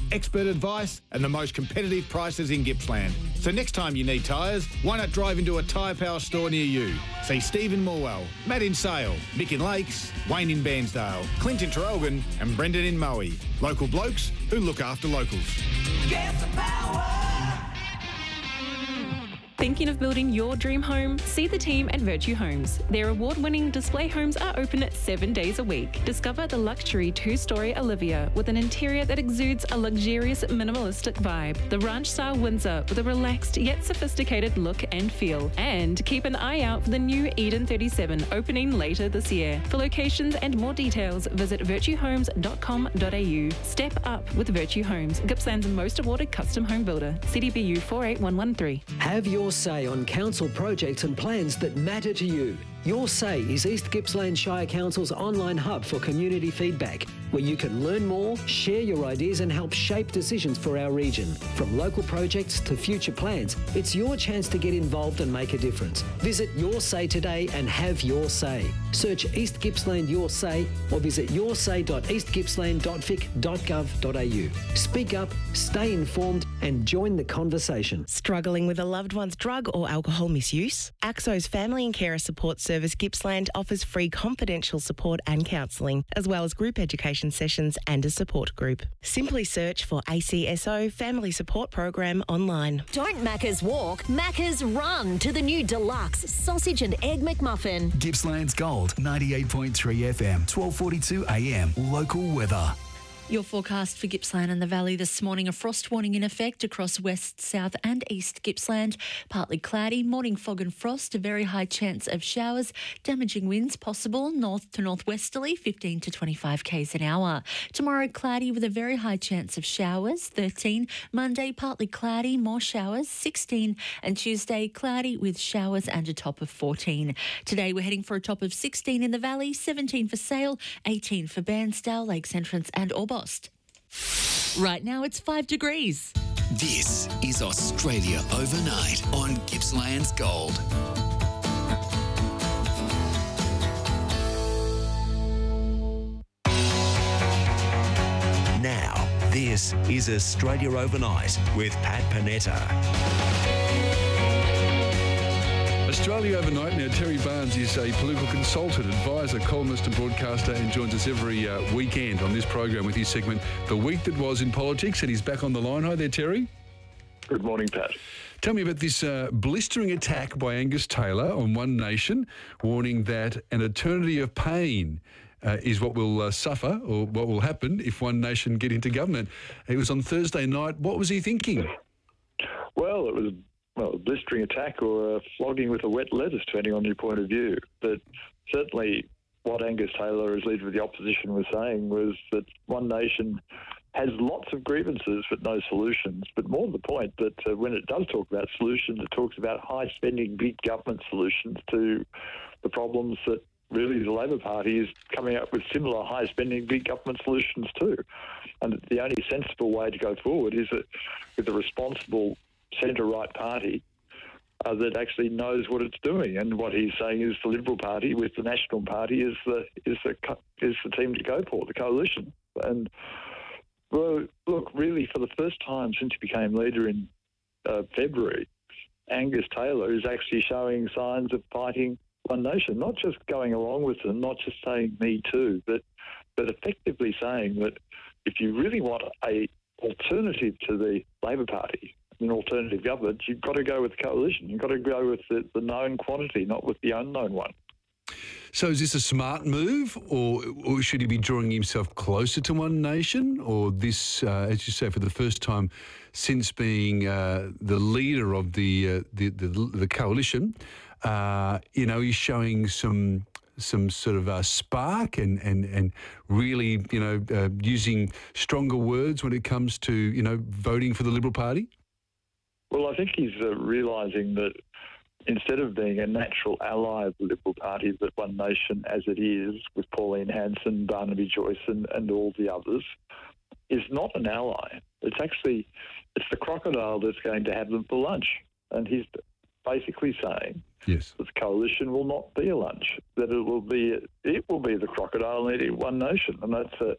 expert advice and the most competitive prices in Gippsland. So next time you need tyres, why not drive into a Tyre Power store near you? See Stephen Morwell, Matt in Sale, Mick in Lakes, Wayne in Bairnsdale, Clint in Traralgon and Brendan in Moe. Local blokes who look after locals. Get the power! Thinking of building your dream home? See the team at Virtue Homes. Their award-winning display homes are open 7 days a week. Discover the luxury two-storey Olivia with an interior that exudes a luxurious minimalistic vibe. The ranch-style Windsor with a relaxed yet sophisticated look and feel. And keep an eye out for the new Eden 37 opening later this year. For locations and more details, visit virtuehomes.com.au. Step up with Virtue Homes, Gippsland's most awarded custom home builder. CDBU 48113. Have your say on council projects and plans that matter to you. Your Say is East Gippsland Shire Council's online hub for community feedback, where you can learn more, share your ideas and help shape decisions for our region. From local projects to future plans, it's your chance to get involved and make a difference. Visit Your Say today and have your say. Search East Gippsland Your Say or visit yoursay.eastgippsland.vic.gov.au. Speak up, stay informed and join the conversation. Struggling with a loved one's drug or alcohol misuse? AXO's Family and Carer Support Service Gippsland offers free confidential support and counselling, as well as group education sessions and a support group. Simply search for ACSO Family Support Program online. Don't Macca's walk, Macca's run to the new deluxe sausage and egg McMuffin. Gippsland's Gold, 98.3 FM, 12:42 AM. Local weather. Your forecast for Gippsland and the Valley this morning, a frost warning in effect across west, south and east Gippsland. Partly cloudy, morning fog and frost, a very high chance of showers, damaging winds possible, north to northwesterly, 15 to 25 k's an hour. Tomorrow cloudy with a very high chance of showers, 13. Monday partly cloudy, more showers, 16. And Tuesday cloudy with showers and a top of 14. Today we're heading for a top of 16 in the Valley, 17 for Sale, 18 for Bairnsdale, Lakes Entrance and Orbost. Right now it's 5 degrees. This is Australia Overnight on Gippsland's Gold. Now, this is Australia Overnight with Pat Panetta. Australia Overnight. Now, Terry Barnes is a political consultant, advisor, columnist and broadcaster and joins us every weekend on this program with his segment, The Week That Was in Politics, and he's back on the line. Hi there, Terry. Good morning, Pat. Tell me about this blistering attack by Angus Taylor on One Nation, warning that an eternity of pain is what will suffer or what will happen if One Nation get into government. It was on Thursday night. What was he thinking? Well, it was a blistering attack or a flogging with a wet lettuce, depending on your point of view. But certainly what Angus Taylor, as Leader of the Opposition, was saying was that One Nation has lots of grievances but no solutions. But more to the point, that when it does talk about solutions, it talks about high-spending big government solutions to the problems that really the Labor Party is coming up with similar high-spending big government solutions too. And the only sensible way to go forward is that with a responsible centre-right party that actually knows what it's doing. And what he's saying is the Liberal Party with the National Party is the team to go for, the coalition. And well, look, really, for the first time since he became leader in February, Angus Taylor is actually showing signs of fighting One Nation, not just going along with them, not just saying me too, but effectively saying that if you really want a alternative to the Labor Party, an alternative government, you've got to go with the coalition. You've got to go with the known quantity, not with the unknown one. So is this a smart move, or should he be drawing himself closer to One Nation? Or this, as you say, for the first time since being the leader of the coalition, he's showing some sort of spark and really, using stronger words when it comes to, voting for the Liberal Party? Well, I think he's realising that instead of being a natural ally of the Liberal Party, that One Nation, as it is, with Pauline Hanson, Barnaby Joyce and all the others, is not an ally. It's the crocodile that's going to have them for lunch. And he's basically saying that the coalition will not be a lunch, that it will be the crocodile and eat One Nation. And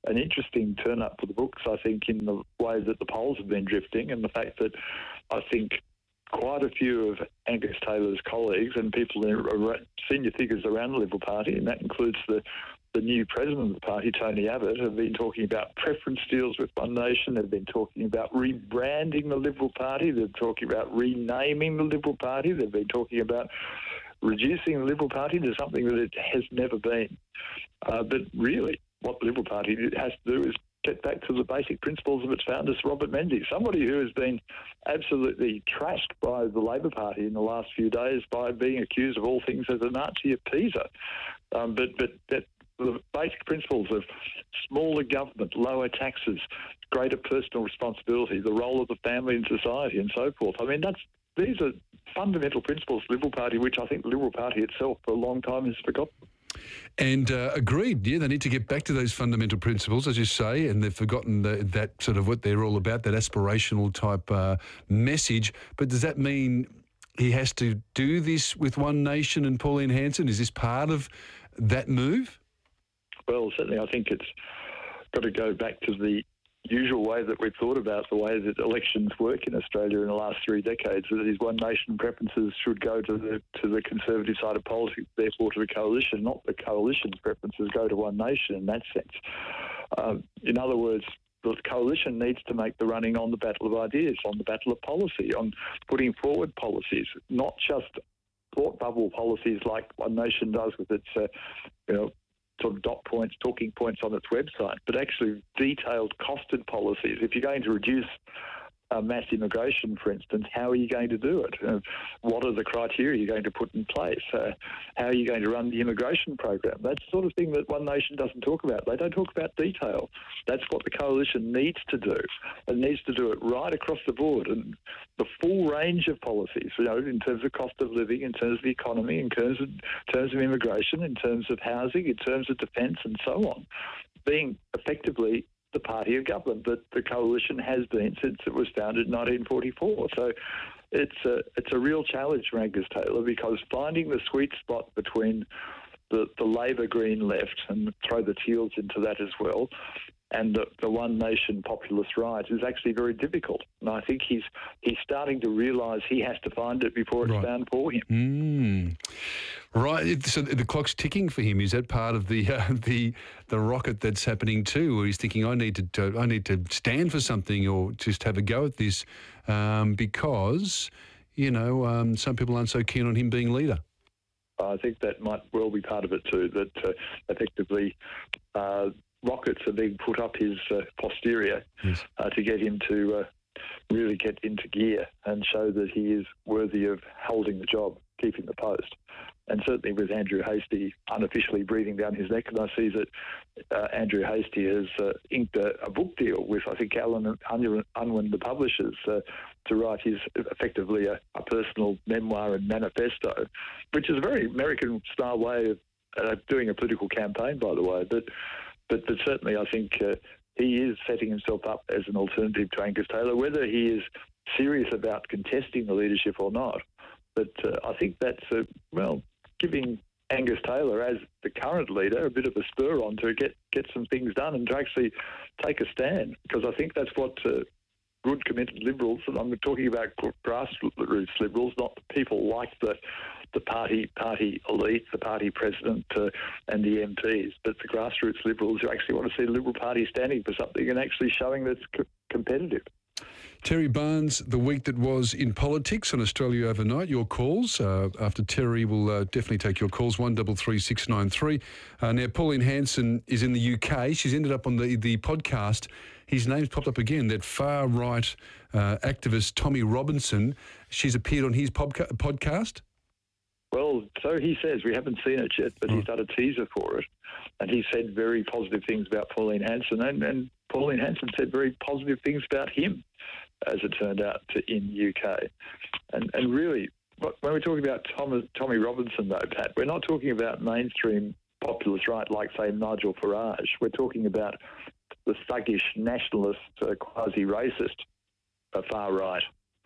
an interesting turn-up for the books, I think, in the way that the polls have been drifting, and the fact that I think quite a few of Angus Taylor's colleagues and people in senior figures around the Liberal Party, and that includes the new president of the party, Tony Abbott, have been talking about preference deals with One Nation. They've been talking about rebranding the Liberal Party. They're talking about renaming the Liberal Party. They've been talking about reducing the Liberal Party to something that it has never been. But really, what the Liberal Party has to do is get back to the basic principles of its founder, Robert Menzies, somebody who has been absolutely trashed by the Labor Party in the last few days by being accused of all things as a Nazi appeaser. But that the basic principles of smaller government, lower taxes, greater personal responsibility, the role of the family in society and so forth. I mean, these are fundamental principles of the Liberal Party, which I think the Liberal Party itself for a long time has forgotten. And agreed, yeah, they need to get back to those fundamental principles, as you say, and they've forgotten that sort of what they're all about, that aspirational type message. But does that mean he has to do this with One Nation and Pauline Hanson? Is this part of that move? Well, certainly I think it's got to go back to the usual way that we've thought about the way that elections work in Australia in the last 3 decades, that these One Nation preferences should go to the Conservative side of politics, therefore to the coalition, not the coalition's preferences go to One Nation in that sense. In other words, the coalition needs to make the running on the battle of ideas, on the battle of policy, on putting forward policies, not just thought bubble policies like One Nation does with its, sort of dot points, talking points on its website, but actually detailed, costed policies. If you're going to reduce mass immigration, for instance, how are you going to do it? What are the criteria you're going to put in place? How are you going to run the immigration program? That's the sort of thing that One Nation doesn't talk about. They don't talk about detail. That's what the coalition needs to do. It needs to do it right across the board, and the full range of policies, in terms of cost of living, in terms of the economy, in terms of immigration, in terms of housing, in terms of defence and so on, being effectively the party of government that the coalition has been since it was founded in 1944. So it's a real challenge for Angus Taylor, because finding the sweet spot between the Labor Green left, and throw the Teals into that as well, and the One Nation populist right is actually very difficult. And I think he's starting to realise he has to find it before it's found for him. Right. So the clock's ticking for him. Is that part of the rocket that's happening too, where he's thinking, I need to stand for something or just have a go at this, because some people aren't so keen on him being leader. I think that might well be part of it too. That effectively. Rockets are being put up his posterior to get him to really get into gear and show that he is worthy of holding the job, keeping the post. And certainly with Andrew Hastie unofficially breathing down his neck, and I see that Andrew Hastie has inked a book deal with, I think, Allen Unwin, the publishers, to write his effectively a personal memoir and manifesto, which is a very American-style way of doing a political campaign, by the way. But certainly I think he is setting himself up as an alternative to Angus Taylor, whether he is serious about contesting the leadership or not. But I think that's, giving Angus Taylor, as the current leader, a bit of a spur on to get some things done and to actually take a stand, because I think that's what good, committed Liberals, and I'm talking about grassroots Liberals, not people like the party elite, the party president and the MPs, but the grassroots Liberals who actually want to see the Liberal Party standing for something and actually showing that it's competitive. Terry Barnes, the week that was in politics on Australia Overnight. Your calls. After Terry, we'll definitely take your calls, 133693. Now, Pauline Hanson is in the UK. She's ended up on the podcast. His name's popped up again, that far-right activist Tommy Robinson. She's appeared on his podcast. Well, so he says. We haven't seen it yet, but he's done a teaser for it. And he said very positive things about Pauline Hanson. And Pauline Hanson said very positive things about him, as it turned out, in UK. And really, when we're talking about Tommy Robinson, though, Pat, we're not talking about mainstream populist right like, say, Nigel Farage. We're talking about the thuggish nationalist, quasi-racist far right.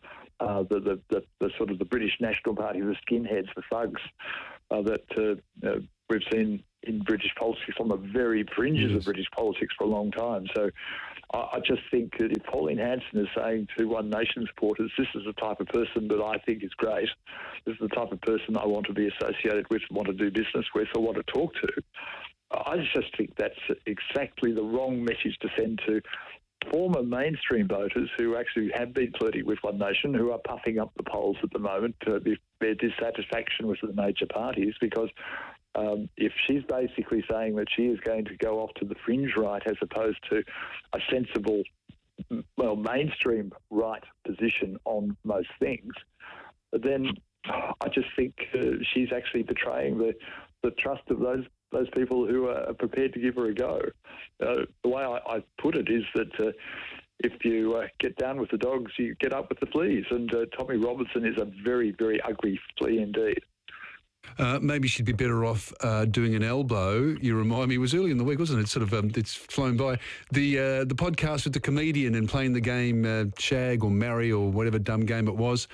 The sort of the British National Party, the skinheads, the thugs that we've seen in British politics, on the very fringes of British politics for a long time. So I just think that if Pauline Hanson is saying to One Nation supporters, this is the type of person that I think is great, this is the type of person I want to be associated with, want to do business with, or want to talk to, I just think that's exactly the wrong message to send to former mainstream voters who actually have been flirting with One Nation, who are puffing up the polls at the moment to their dissatisfaction with the major parties, because if she's basically saying that she is going to go off to the fringe right as opposed to a sensible, mainstream right position on most things, then I just think she's actually betraying the trust of those people who are prepared to give her a go. The way I put it is that if you get down with the dogs, you get up with the fleas, and Tommy Robinson is a very, very ugly flea indeed. Maybe she'd be better off doing an elbow. You remind me, it was early in the week, wasn't it? Sort of, it's flown by. The podcast with the comedian and playing the game Shag or Marry or whatever dumb game it was.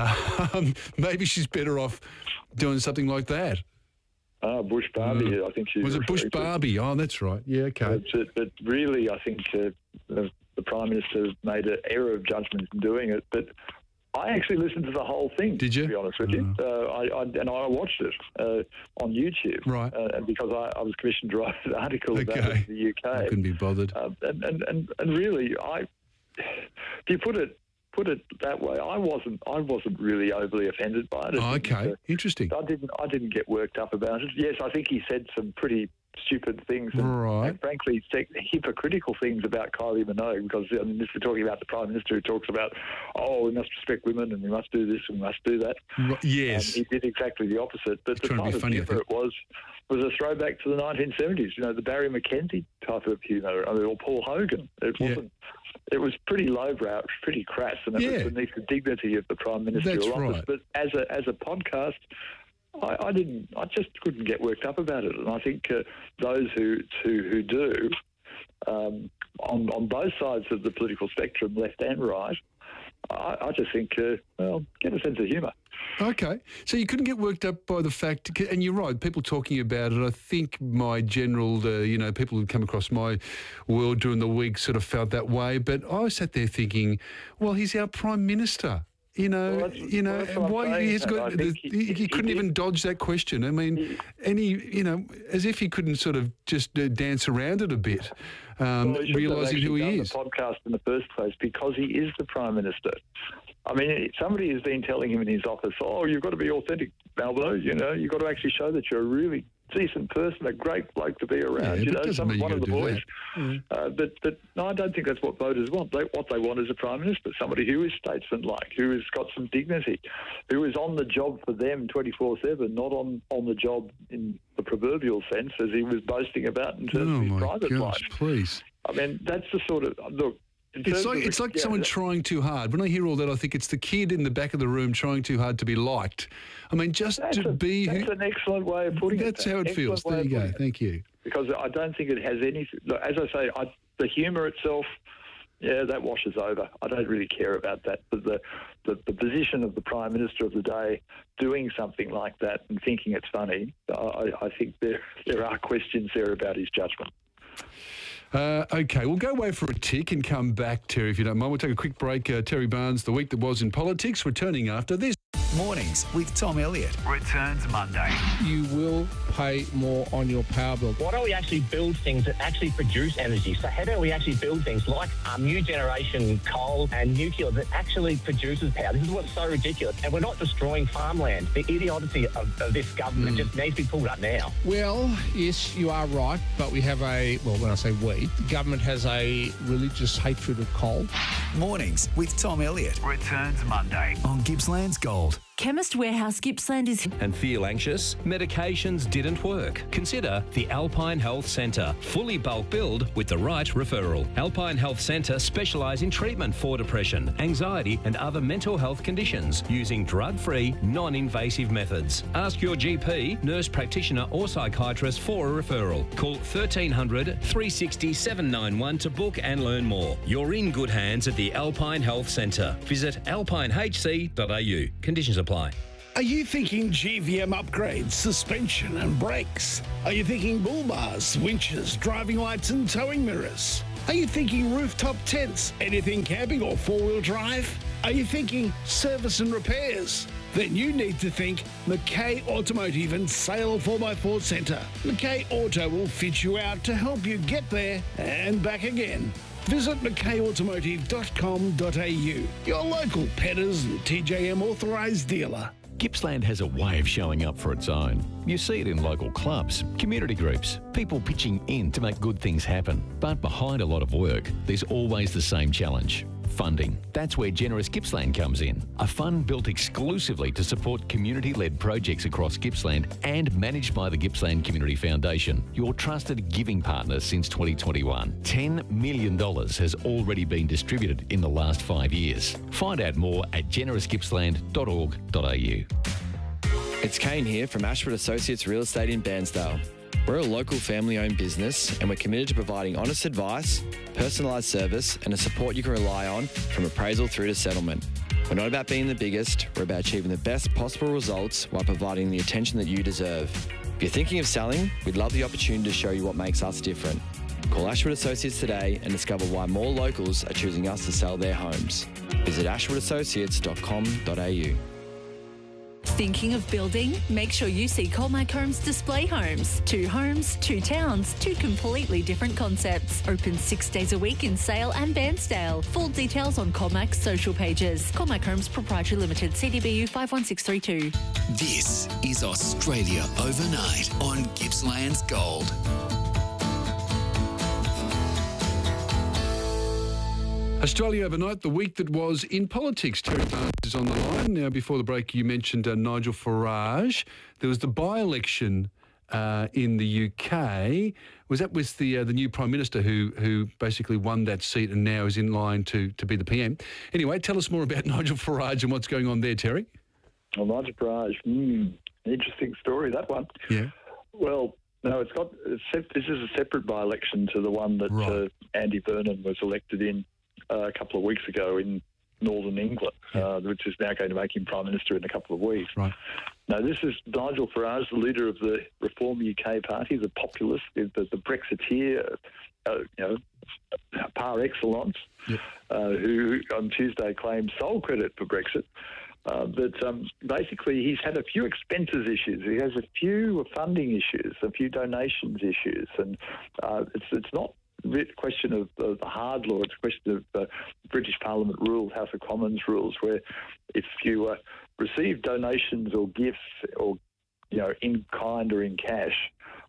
Maybe she's better off doing something like that. Bush Barbie, I think she was it Bush Barbie? Oh, that's right. Yeah, okay. But really, I think the Prime Minister made an error of judgment in doing it. But I actually listened to the whole thing. Did you? To be honest with you, I watched it on YouTube. Right. And because I was commissioned to write an article about it in the UK. I couldn't be bothered. And really, if you put it that way, I wasn't really overly offended by it. Oh, okay, interesting. I didn't get worked up about it. Yes, I think he said some pretty stupid things and frankly hypocritical things about Kylie Minogue, because if we're talking about the Prime Minister who talks about, we must respect women and we must do this and we must do that. Yes. He did exactly the opposite. But the type of humour it was a throwback to the 1970s, the Barry McKenzie type of humour, or Paul Hogan. It wasn't. It was pretty lowbrow, it was pretty crass, and it was beneath the dignity of the Prime Ministerial office. Right. But as a podcast, I just couldn't get worked up about it, and I think those who do, on both sides of the political spectrum, left and right, I just think, get a sense of humour. Okay. So you couldn't get worked up by the fact, and you're right, people talking about it, I think my general, people who come across my world during the week sort of felt that way, but I sat there thinking, well, he's our Prime Minister. He couldn't even dodge that question. I mean, as if he couldn't sort of just dance around it a bit, realising who he is. The podcast in the first place because he is the Prime Minister. I mean, somebody has been telling him in his office, you've got to be authentic, Malvo. You've got to actually show that you're a really decent person, a great bloke to be around. One of the boys. But no, I don't think that's what voters want. What they want is a Prime Minister, somebody who is statesman-like, who has got some dignity, who is on the job for them 24/7, not on the job in the proverbial sense as he was boasting about in terms of his private life. Please. I mean, that's the sort of look. It's like someone trying too hard. When I hear all that, I think it's the kid in the back of the room trying too hard to be liked. I mean, that's an excellent way of putting it. That's how it feels. There you go. Thank you. Because I don't think it has any... Look, as I say, the humour itself, that washes over. I don't really care about that. But the position of the Prime Minister of the day doing something like that and thinking it's funny, I think there are questions there about his judgment. Okay, we'll go away for a tick and come back, Terry, if you don't mind. We'll take a quick break. Terry Barnes, The Week That Was in Politics, returning after this. Mornings with Tom Elliott. Returns Monday. You will pay more on your power bill. Why don't we actually build things that actually produce energy? So how do we actually build things like new generation coal and nuclear that actually produces power? This is what's so ridiculous. And we're not destroying farmland. The idiocy of this government just needs to be pulled up now. Well, yes, you are right. But we have when I say we, the government has a religious hatred of coal. Mornings with Tom Elliott. Returns Monday on Gippsland's Gold. Chemist Warehouse Gippsland is... And feel anxious? Medications didn't work? Consider the Alpine Health Centre. Fully bulk billed with the right referral. Alpine Health Centre specialise in treatment for depression, anxiety and other mental health conditions using drug-free, non-invasive methods. Ask your GP, nurse practitioner or psychiatrist for a referral. Call 1300 360 791 to book and learn more. You're in good hands at the Alpine Health Centre. Visit alpinehc.au. Conditions apply. Are you thinking GVM upgrades, suspension and brakes? Are you thinking bull bars, winches, driving lights and towing mirrors? Are you thinking rooftop tents, anything camping or four-wheel drive? Are you thinking service and repairs? Then you need to think McKay Automotive and Sale 4x4 Centre. McKay Auto will fit you out to help you get there and back again. Visit mckayautomotive.com.au, your local Petters and TJM authorised dealer. Gippsland has a way of showing up for its own. You see it in local clubs, community groups, people pitching in to make good things happen. But behind a lot of work, there's always the same challenge. Funding. That's where Generous Gippsland comes in. A fund built exclusively to support community-led projects across Gippsland and managed by the Gippsland Community Foundation, your trusted giving partner since 2021. $10 million has already been distributed in the last 5 years. Find out more at generousgippsland.org.au. It's Kane here from Ashford Associates Real Estate in Bairnsdale. We're a local family-owned business and we're committed to providing honest advice, personalised service and a support you can rely on from appraisal through to settlement. We're not about being the biggest, we're about achieving the best possible results while providing the attention that you deserve. If you're thinking of selling, we'd love the opportunity to show you what makes us different. Call Ashford Associates today and discover why more locals are choosing us to sell their homes. Visit ashfordassociates.com.au. Thinking of building? Make sure you see Colmac Homes Display Homes. 2 homes, 2 towns, 2 completely different concepts. Open 6 days a week in Sale and Bairnsdale. Full details on Colmac's social pages. Colmac Homes Proprietary Limited, CDBU 51632. This is Australia Overnight on Gippsland's Gold. Australia Overnight, the week that was in politics. Terry Barnes is on the line. Now, before the break, you mentioned Nigel Farage. There was the by-election in the UK. Was that with the new Prime Minister who basically won that seat and now is in line to be the PM? Anyway, tell us more about Nigel Farage and what's going on there, Terry. Well, Nigel Farage, interesting story, that one. Yeah. Well, no, this is a separate by-election to the one that Andy Burnham was elected in a couple of weeks ago in northern England, which is now going to make him Prime Minister in a couple of weeks. Right. Now, this is Nigel Farage, the leader of the Reform UK Party, the populist, the Brexiteer, par excellence, who on Tuesday claimed sole credit for Brexit. But basically, he's had a few expenses issues. He has a few funding issues, a few donations issues, and it's not a question of the hard law. It's a question of British Parliament rules, House of Commons rules, where if you receive donations or gifts or, in kind or in cash,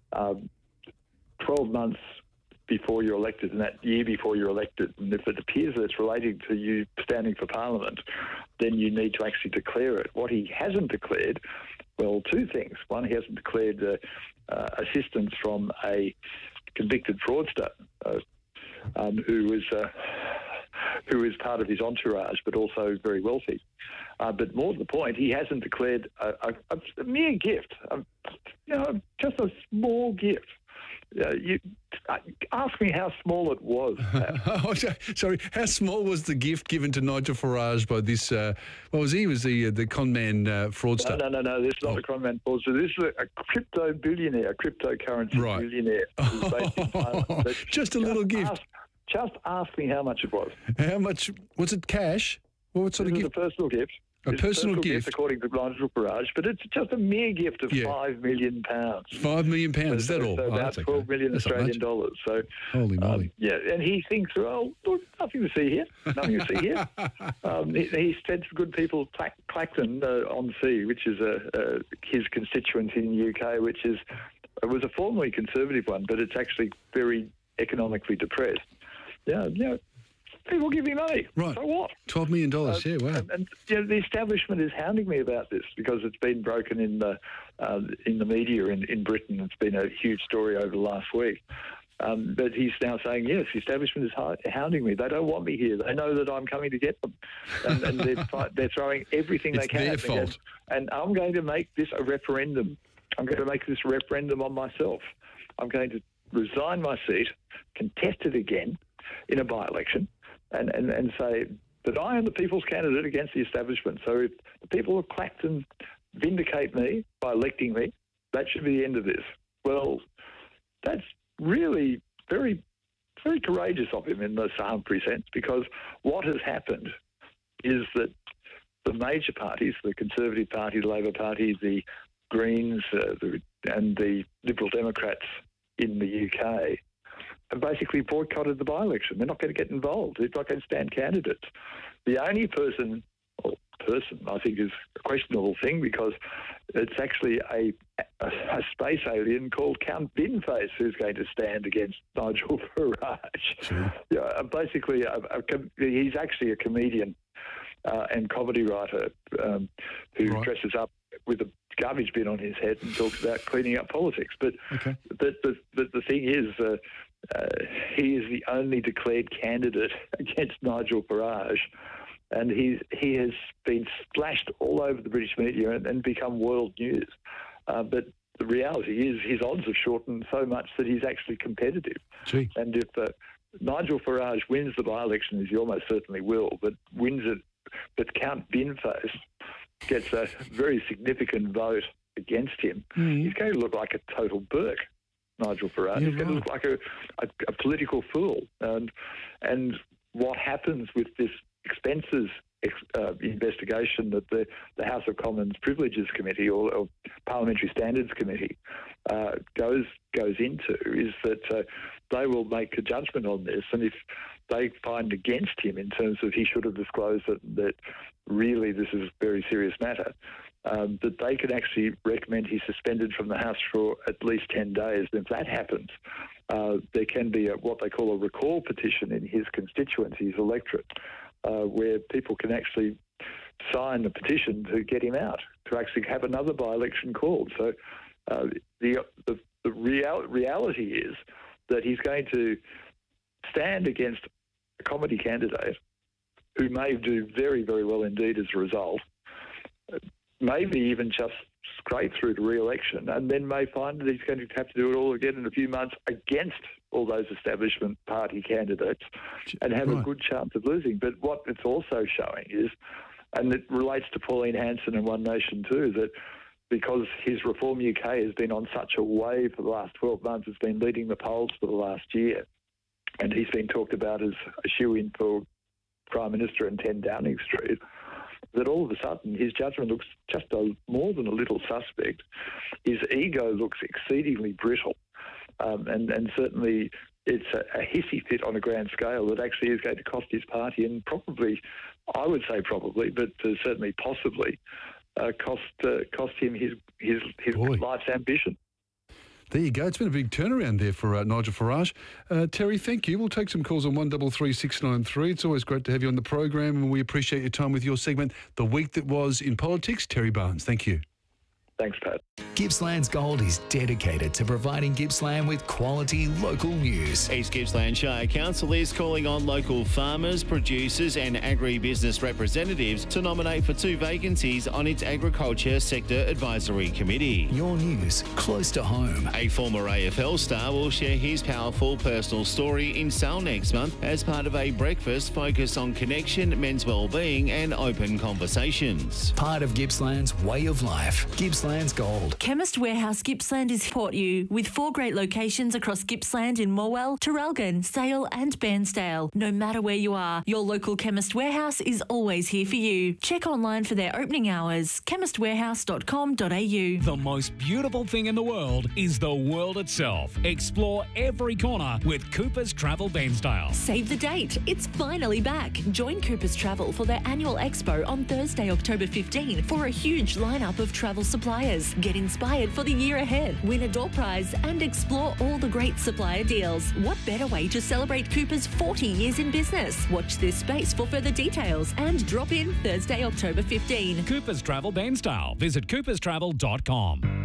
12 months before you're elected and that year before you're elected, and if it appears that it's relating to you standing for Parliament, then you need to actually declare it. What he hasn't declared, well, 2 things. One, he hasn't declared assistance from a convicted fraudster who is part of his entourage, but also very wealthy. But more to the point, he hasn't declared a mere gift, just a small gift. You ask me how small it was. Sorry, how small was the gift given to Nigel Farage by this? What was he? He was the con man fraudster? No. This is not a con man fraudster. This is a crypto billionaire, a cryptocurrency billionaire. Who's based in Thailand. Just a little gift. Just ask me how much it was. How much was it? Cash? What sort of gift? It's a personal gift. A personal gift, according to Nigel Farage, but it's just a mere gift of £5 million. £5 million, is that all? So about 12 million Australian dollars. So, holy moly! And he thinks, well, look, nothing to see here. Nothing to see here. He said to good people, Clacton on Sea, which is his constituency in the UK, it was a formerly conservative one, but it's actually very economically depressed. People give me money. Right. So what? $12 million, yeah, wow. And the establishment is hounding me about this because it's been broken in the media in Britain. It's been a huge story over the last week. But he's now saying, yes, the establishment is hounding me. They don't want me here. They know that I'm coming to get them. And they're throwing everything they can at me. It's their fault. And I'm going to make this a referendum. I'm going to make this a referendum on myself. I'm going to resign my seat, contest it again in a by-election, and say that I am the people's candidate against the establishment. So if the people of Clacton vindicate me by electing me. That should be the end of this. Well, that's really very, very courageous of him in the Sir Humphrey sense, because what has happened is that the major parties, the Conservative Party, the Labor Party, the Greens and the Liberal Democrats in the UK have basically boycotted the by-election. They're not going to get involved. They're not going to stand candidates. The only person I think is a questionable thing, because it's actually a space alien called Count Binface who's going to stand against Nigel Farage. Sure. Yeah, basically, he's actually a comedian and comedy writer who dresses up with a garbage bin on his head and talks about cleaning up politics. But the thing is, he is the only declared candidate against Nigel Farage, and he has been splashed all over the British media and become world news. But the reality is his odds have shortened so much that he's actually competitive. Gee. And if Nigel Farage wins the by-election, as he almost certainly will, but wins it, but Count Binface gets a very significant vote against him, he's going to look like a total Burke, Nigel Farage. He's going to look like a political fool. And what happens with this expenses investigation that the House of Commons Privileges Committee or Parliamentary Standards Committee goes into is that they will make a judgment on this, and if they find against him in terms of he should have disclosed that really this is a very serious matter, that they can actually recommend he's suspended from the House for at least 10 days. And if that happens, there can be what they call a recall petition in his constituency, his electorate, where people can actually sign a petition to get him out, to actually have another by-election called. So the reality is that he's going to stand against a comedy candidate who may do very, very well indeed as a result, maybe even just scrape through to re-election, and then may find that he's going to have to do it all again in a few months against all those establishment party candidates and have a good chance of losing. But what it's also showing is, and it relates to Pauline Hanson and One Nation too, that because his Reform UK has been on such a wave for the last 12 months, it's been leading the polls for the last year, and he's been talked about as a shoo-in for Prime Minister in 10 Downing Street, that all of a sudden his judgment looks just more than a little suspect. His ego looks exceedingly brittle, and certainly it's a hissy fit on a grand scale that actually is going to cost his party, and probably, I would say probably, but certainly possibly, cost him his life's ambition. There you go. It's been a big turnaround there for Nigel Farage. Terry, thank you. We'll take some calls on 133693. It's always great to have you on the program, and we appreciate your time with your segment, The Week That Was in Politics. Terry Barnes, thank you. Thanks, Pat. Gippsland's Gold is dedicated to providing Gippsland with quality local news. East Gippsland Shire Council is calling on local farmers, producers and agribusiness representatives to nominate for 2 vacancies on its Agriculture Sector Advisory Committee. Your news close to home. A former AFL star will share his powerful personal story in Sale next month as part of a breakfast focused on connection, men's wellbeing and open conversations. Part of Gippsland's way of life. Gippsland's Gold. Chemist Warehouse Gippsland is support you with 4 great locations across Gippsland in Morwell, Traralgon, Sale and Bairnsdale. No matter where you are, your local Chemist Warehouse is always here for you. Check online for their opening hours, chemistwarehouse.com.au. The most beautiful thing in the world is the world itself. Explore every corner with Cooper's Travel Bairnsdale. Save the date. It's finally back. Join Cooper's Travel for their annual expo on Thursday, October 15 for a huge lineup of travel suppliers. Get inspired for the year ahead, win a door prize and explore all the great supplier deals. What better way to celebrate Cooper's 40 years in business? Watch this space for further details and drop in Thursday, October 15. Cooper's Travel Bairnsdale. Visit cooperstravel.com.